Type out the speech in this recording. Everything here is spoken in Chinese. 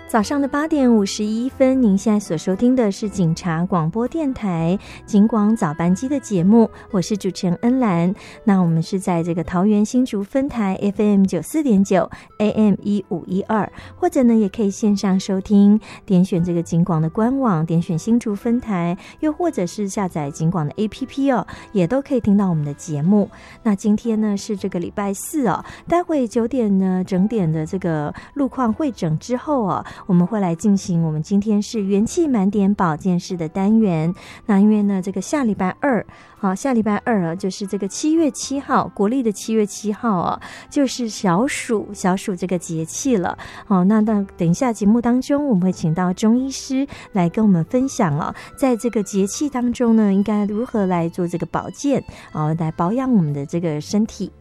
早上的8:51，您现在所收听的是警察广播电台警广早班机的节目，我是主持人恩兰。那我们是在这个桃园新竹分台 FM 94.9 AM 1512，或者呢也可以线上收听，点选这个警广的官网，点选新竹分台，又或者是下载警广的 APP 哦，也都可以听到我们的节目。那今天呢是这个礼拜四哦，待会9点呢整点的这个路况会诊之后哦，我们会来进行我们今天是元气满点保健室的单元。那因为呢这个下礼拜二啊，就是这个7月7号，国历的7月7号啊，就是小暑这个节气了。那等一下节目当中，我们会请到中医师来跟我们分享哦，在这个节气当中呢，应该如何来做这个保健来保养我们的这个身体。